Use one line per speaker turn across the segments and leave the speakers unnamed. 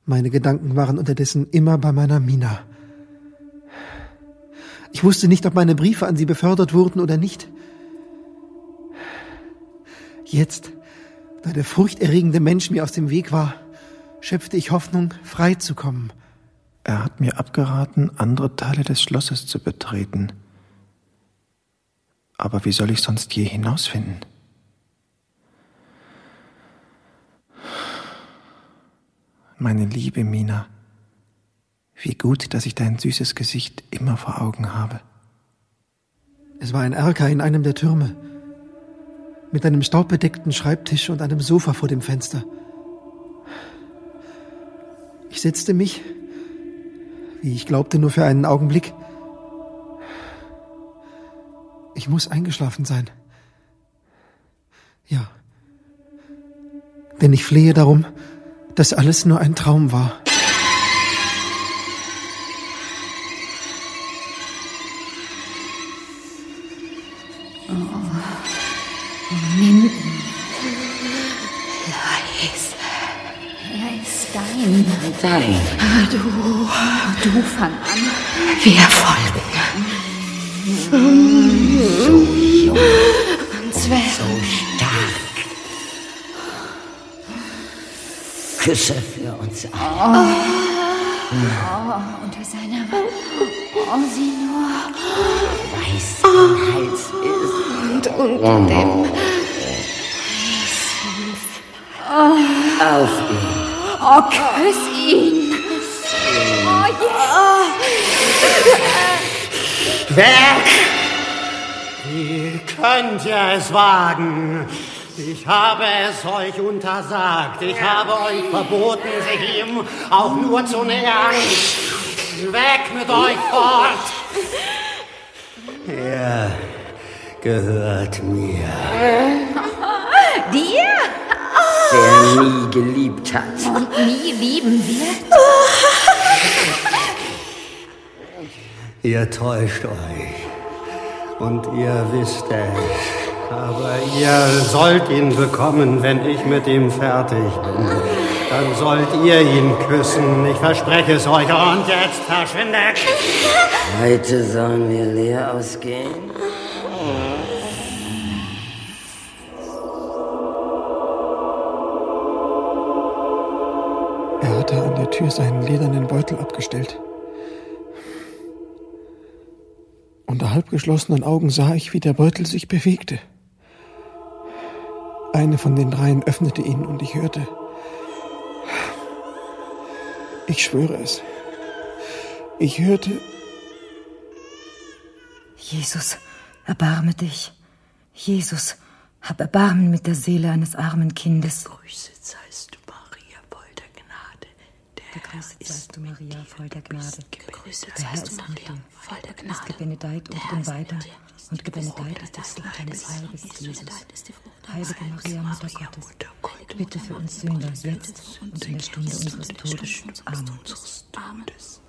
Meine Gedanken waren unterdessen immer bei meiner Mina. Ich wusste nicht, ob meine Briefe an sie befördert wurden oder nicht. Jetzt, da der furchterregende Mensch mir aus dem Weg war, schöpfte ich Hoffnung, frei zu kommen.
Er hat mir abgeraten, andere Teile des Schlosses zu betreten. Aber wie soll ich sonst je hinausfinden? Meine liebe Mina, wie gut, dass ich dein süßes Gesicht immer vor Augen habe.
Es war ein Erker in einem der Türme, mit einem staubbedeckten Schreibtisch und einem Sofa vor dem Fenster. Ich setzte mich, wie ich glaubte, nur für einen Augenblick. Ich muss eingeschlafen sein. Ja. Denn ich flehe darum, dass alles nur ein Traum war.
Er ist dein.
Dein.
Du fang an.
Wir folgen. So jung und so stark. Küsse für uns alle.
Unter seiner Wange. Sieh nur.
Weiß am Hals ist.
Und unter dem.
Auf ihn.
Küss ihn.
Weg! Wie könnt ihr es wagen? Ich habe es euch untersagt. Ich habe euch verboten, sich ihm auch nur zu nähern. Weg mit euch fort! Er gehört mir.
Dir?
Der nie geliebt hat.
Und nie lieben wird?
Ihr täuscht euch. Und ihr wisst es. Aber ihr sollt ihn bekommen, wenn ich mit ihm fertig bin. Dann sollt ihr ihn küssen. Ich verspreche es euch. Und jetzt verschwindet.
Heute sollen wir leer ausgehen.
Er hatte an der Tür seinen ledernen Beutel abgestellt. Unter halbgeschlossenen Augen sah ich, wie der Beutel sich bewegte. Eine von den dreien öffnete ihn und ich hörte... Ich schwöre es. Ich hörte...
Jesus, erbarme dich. Jesus, hab Erbarmen mit der Seele eines armen Kindes.
Gegrüßet seist du, Maria, voll der Gnade.
Gegrüßet seist du, Maria, voll der Gnade.
Gegrüßet
Der Herr
seist du,
ist mit
Maria,
dir.
voll der
Du bist
Gnade.
gebenedeit unter den Weibern und gebenedeit ist das Kind
Leides,
deines Leibes, Jesus.
ist die Frucht
Heilige Maria, Mutter Gottes, bitte für uns Sünder, jetzt und in der Stunde unseres Todes. Amen.
Amen.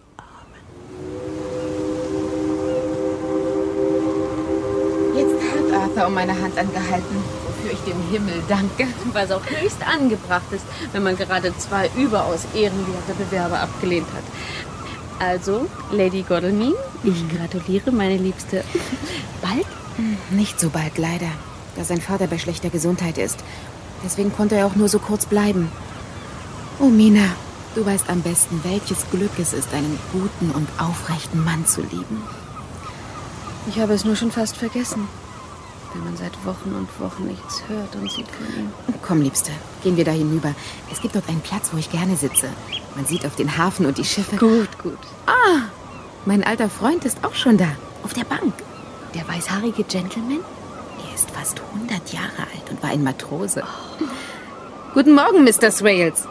Jetzt hat Arthur um meine Hand angehalten, wofür ich dem Himmel danke, was auch höchst angebracht ist, wenn man gerade zwei überaus ehrenwerte Bewerber abgelehnt hat. Also, Lady Godalming, ich gratuliere, meine Liebste. Bald?
Nicht so bald, leider, da sein Vater bei schlechter Gesundheit ist. Deswegen konnte er auch nur so kurz bleiben. Oh, Mina, du weißt am besten, welches Glück es ist, einen guten und aufrechten Mann zu lieben.
Ich habe es nur schon fast vergessen, wenn man seit Wochen und Wochen nichts hört und sieht von ihm.
Komm, Liebste, gehen wir da hinüber. Es gibt dort einen Platz, wo ich gerne sitze. Man sieht auf den Hafen und die Schiffe.
Gut.
Ah, mein alter Freund ist auch schon da, auf der Bank. Der weißhaarige Gentleman? Er ist fast 100 Jahre alt und war ein Matrose. Oh. Guten Morgen, Mr. Swales.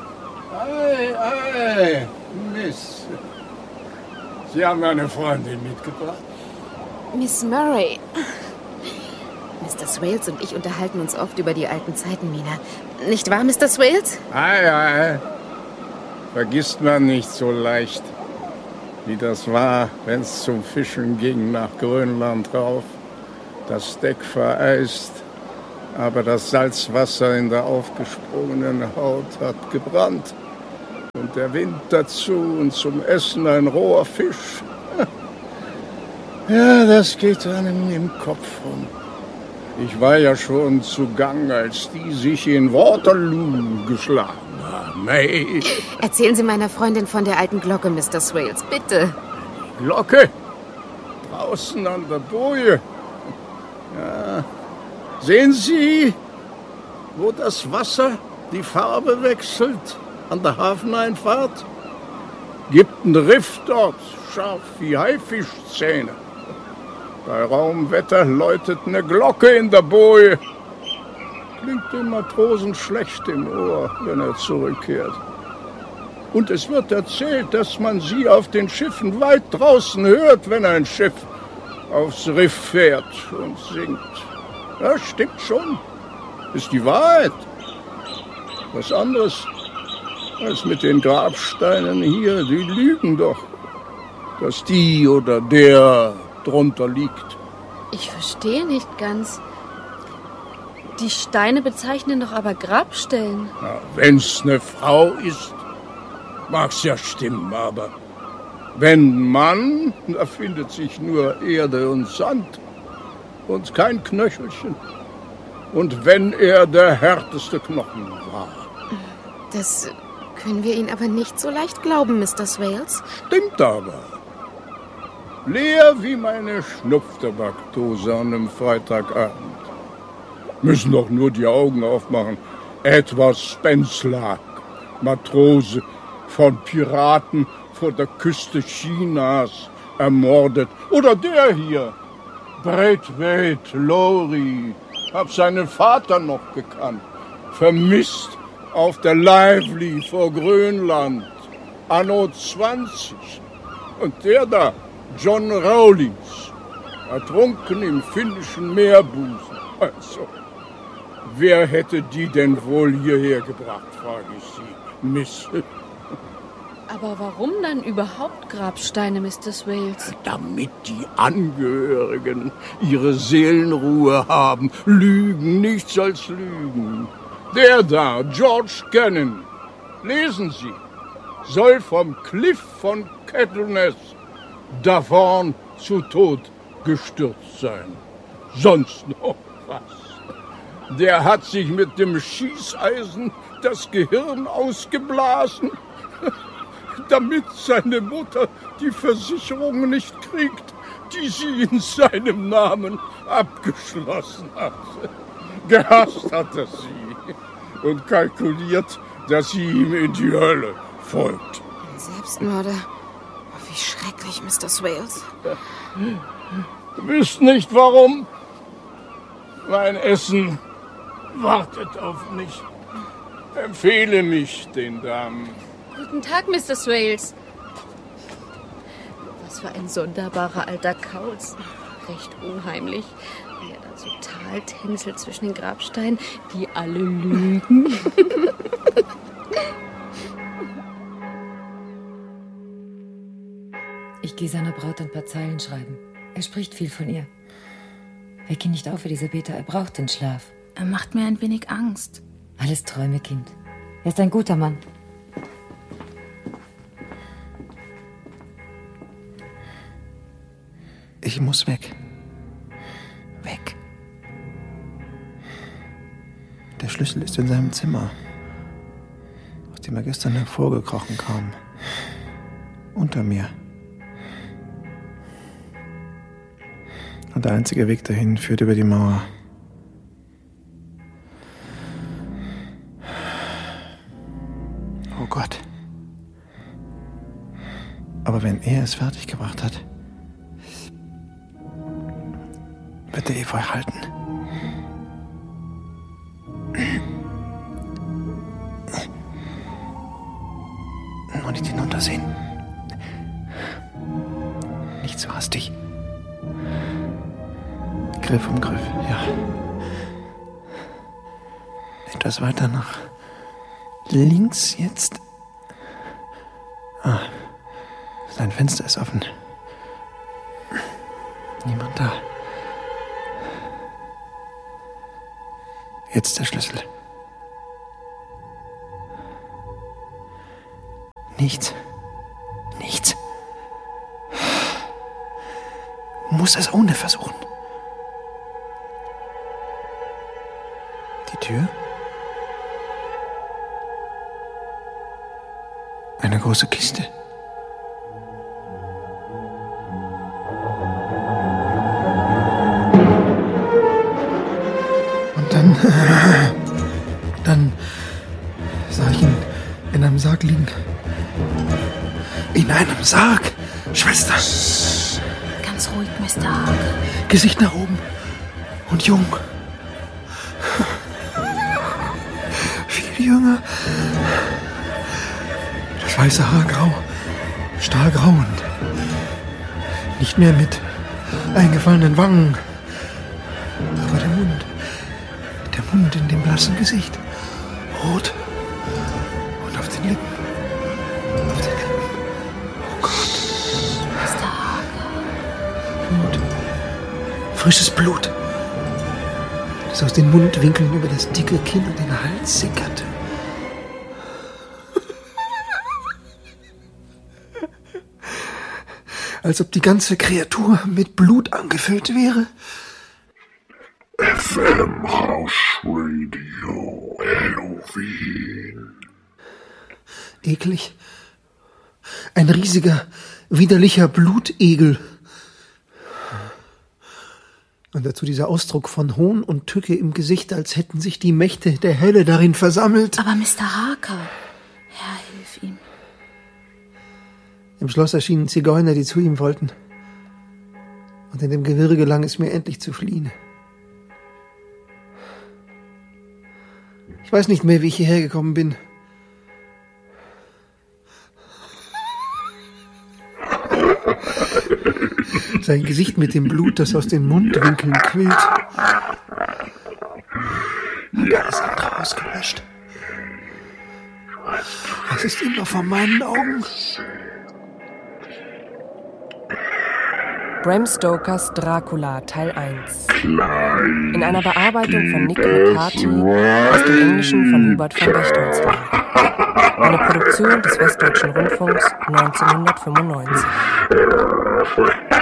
Hey, Miss. Sie haben eine Freundin mitgebracht?
Miss Murray. Mr. Swales und ich unterhalten uns oft über die alten Zeiten, Mina. Nicht wahr, Mr. Swales?
Ei. Vergisst man nicht so leicht, wie das war, wenn es zum Fischen ging nach Grönland rauf. Das Deck vereist, aber das Salzwasser in der aufgesprungenen Haut hat gebrannt. Und der Wind dazu und zum Essen ein roher Fisch. Ja, das geht einem im Kopf rum. Ich war ja schon zugang, als die sich in Waterloo geschlagen haben. Hey.
Erzählen Sie meiner Freundin von der alten Glocke, Mr. Swales, bitte.
Glocke? Draußen an der Boje. Ja. Sehen Sie, wo das Wasser die Farbe wechselt an der Hafeneinfahrt? Gibt ein Riff dort, scharf wie Haifischzähne. Bei rauem Wetter läutet eine Glocke in der Boje. Klingt dem Matrosen schlecht im Ohr, wenn er zurückkehrt. Und es wird erzählt, dass man sie auf den Schiffen weit draußen hört, wenn ein Schiff aufs Riff fährt und singt. Ja, stimmt schon. Ist die Wahrheit. Was anderes als mit den Grabsteinen hier. Die lügen doch, dass die oder der drunter liegt.
Ich verstehe nicht ganz. Die Steine bezeichnen doch aber Grabstellen.
Ja, wenn's eine Frau ist, mag's ja stimmen, aber wenn Mann, da findet sich nur Erde und Sand und kein Knöchelchen. Und wenn er der härteste Knochen war.
Das können wir Ihnen aber nicht so leicht glauben, Mr. Swales.
Stimmt aber. Leer wie meine Schnupftabaktose an einem Freitagabend. Müssen doch nur die Augen aufmachen. Edward Spencelak, Matrose, von Piraten vor der Küste Chinas ermordet. Oder der hier, Braithwaite Lowry, hab seinen Vater noch gekannt. Vermisst auf der Lively vor Grönland, anno 20. Und der da, John Rawlings, ertrunken im finnischen Meerbusen. Also, wer hätte die denn wohl hierher gebracht, frage ich Sie, Miss.
Aber warum dann überhaupt Grabsteine, Mr. Swales?
Damit die Angehörigen ihre Seelenruhe haben. Lügen, nichts als Lügen. Der da, George Cannon, lesen Sie, soll vom Cliff von Kettleness davon zu Tod gestürzt sein. Sonst noch was. Der hat sich mit dem Schießeisen das Gehirn ausgeblasen, damit seine Mutter die Versicherung nicht kriegt, die sie in seinem Namen abgeschlossen hat. Gehasst hat er sie und kalkuliert, dass sie ihm in die Hölle folgt.
Ein Selbstmörder. Wie schrecklich, Mr. Swales.
Du wisst nicht, warum. Mein Essen wartet auf mich. Empfehle mich den Damen.
Guten Tag, Mr. Swales. Was für ein sonderbarer alter Kauz. Recht unheimlich, wie er da so taltänzelt zwischen den Grabsteinen, die alle lügen.
Ich gehe seiner Braut ein paar Zeilen schreiben. Er spricht viel von ihr. Weck ihn nicht auf, Elisabetha, er braucht den Schlaf.
Er macht mir ein wenig Angst.
Alles Träume, Kind. Er ist ein guter Mann.
Ich muss weg. Weg. Der Schlüssel ist in seinem Zimmer, aus dem er gestern hervorgekrochen kam. Unter mir. Und der einzige Weg dahin führt über die Mauer. Oh Gott. Aber wenn er es fertiggebracht hat, wird der Efeu halten. Nur nicht hinuntersehen. Nicht so hastig. Griff um Griff, ja. Etwas weiter nach links jetzt. Ah, sein Fenster ist offen. Niemand da. Jetzt der Schlüssel. Nichts. Nichts. Muss es ohne versuchen. Die Tür? Eine große Kiste. Und dann sah ich ihn in einem Sarg liegen. In einem Sarg, Schwester.
Ganz ruhig, Mr. Harker.
Gesicht nach oben und jung. Viel jünger. Das weiße Haar grau, stahlgrau und nicht mehr mit eingefallenen Wangen. Aber der Mund in dem blassen Gesicht, rot und auf den Lippen. Oh Gott.
Mr. Harker.
Blut. Frisches Blut, das aus den Mundwinkeln über das dicke Kinn und den Hals sickerte. Als ob die ganze Kreatur mit Blut angefüllt wäre.
FM House Radio Halloween.
Eklig. Ein riesiger, widerlicher Blutegel. Und dazu dieser Ausdruck von Hohn und Tücke im Gesicht, als hätten sich die Mächte der Hölle darin versammelt.
Aber Mr. Harker, Herr, hilf ihm.
Im Schloss erschienen Zigeuner, die zu ihm wollten. Und in dem Gewirr gelang es mir endlich zu fliehen. Ich weiß nicht mehr, wie ich hierher gekommen bin. Sein Gesicht mit dem Blut, das aus den Mundwinkeln quillt. Hat alles andere ausgelöscht. Es ist immer vor meinen Augen.
Bram Stokers Dracula Teil 1. In einer Bearbeitung von Nick McCarthy aus dem Englischen von Hubert von Bechtolzheim. Eine Produktion des Westdeutschen Rundfunks 1995.